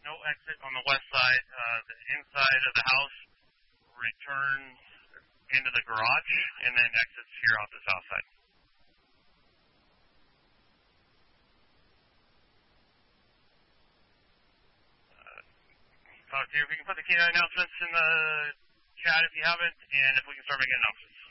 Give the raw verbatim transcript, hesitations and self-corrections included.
no exit on the west side. Uh, the inside of the house returns into the garage and then exits here off the south side. Uh, talk to you. If we can put the K nine announcements in the chat if you haven't, and if we can start making announcements.